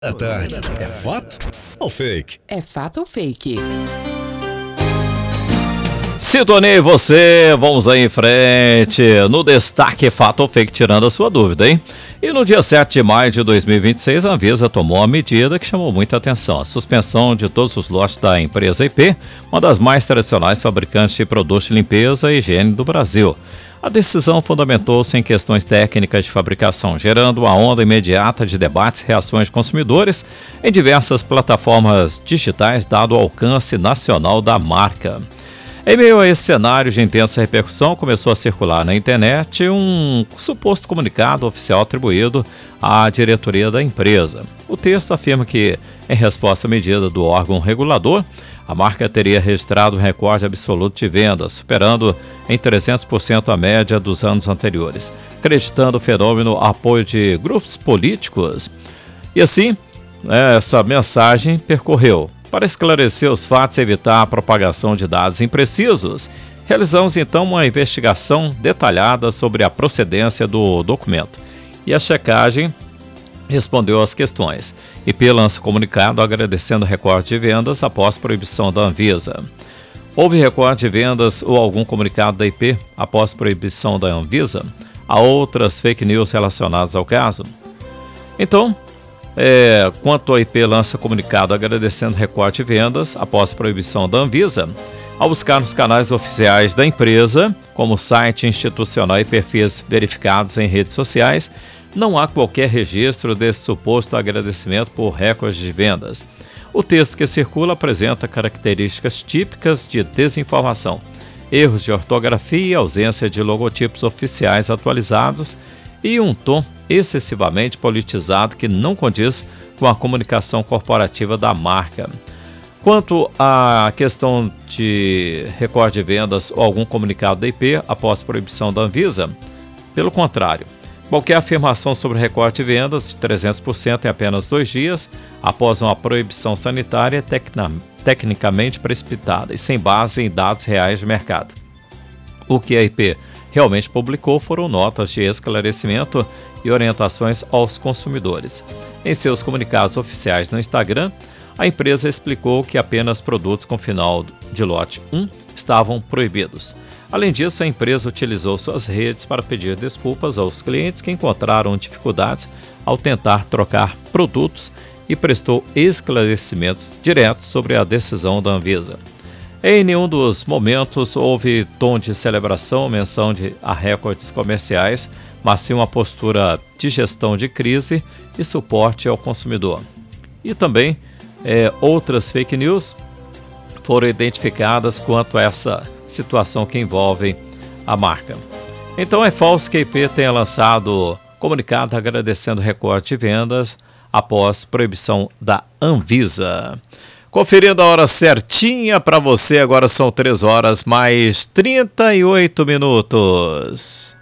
À tarde. É fato ou fake? É fato ou fake? Sintonei você, vamos aí em frente, no destaque fato ou fake, tirando a sua dúvida, hein? E no dia 7 de maio de 2026, a Anvisa tomou uma medida que chamou muita atenção, a suspensão de todos os lotes da empresa IP, uma das mais tradicionais fabricantes de produtos de limpeza e higiene do Brasil. A decisão fundamentou-se em questões técnicas de fabricação, gerando uma onda imediata de debates e reações de consumidores em diversas plataformas digitais, dado o alcance nacional da marca. Em meio a esse cenário de intensa repercussão, começou a circular na internet um suposto comunicado oficial atribuído à diretoria da empresa. O texto afirma que, em resposta à medida do órgão regulador, a marca teria registrado um recorde absoluto de vendas, superando em 300% a média dos anos anteriores, acreditando o fenômeno a apoio de grupos políticos. E assim, essa mensagem percorreu. Para esclarecer os fatos e evitar a propagação de dados imprecisos, realizamos então uma investigação detalhada sobre a procedência do documento. E a checagem respondeu às questões. IP lança comunicado agradecendo recorde de vendas após proibição da Anvisa. Houve recorde de vendas ou algum comunicado da IP após proibição da Anvisa? Há outras fake news relacionadas ao caso? Então, quanto a IP lança comunicado agradecendo recorde de vendas após proibição da Anvisa, ao buscar nos canais oficiais da empresa, como site institucional e perfis verificados em redes sociais, não há qualquer registro desse suposto agradecimento por recorde de vendas. O texto que circula apresenta características típicas de desinformação, erros de ortografia, ausência de logotipos oficiais atualizados e um tom excessivamente politizado que não condiz com a comunicação corporativa da marca. Quanto à questão de recorde de vendas ou algum comunicado da IP após proibição da Anvisa, pelo contrário, qualquer afirmação sobre recorde de vendas de 300% em apenas 2 dias após uma proibição sanitária é tecnicamente precipitada e sem base em dados reais de mercado. O que a IP realmente publicou foram notas de esclarecimento e orientações aos consumidores. Em seus comunicados oficiais no Instagram, a empresa explicou que apenas produtos com final de lote 1 estavam proibidos. Além disso, a empresa utilizou suas redes para pedir desculpas aos clientes que encontraram dificuldades ao tentar trocar produtos e prestou esclarecimentos diretos sobre a decisão da Anvisa. Em nenhum dos momentos houve tom de celebração ou menção a recordes comerciais, mas sim uma postura de gestão de crise e suporte ao consumidor. E também outras fake news foram identificadas quanto a essa situação que envolve a marca. Então é falso que a IP tenha lançado comunicado agradecendo recorde de vendas após proibição da Anvisa. Conferindo a hora certinha para você, agora são 3 horas mais 38 minutos.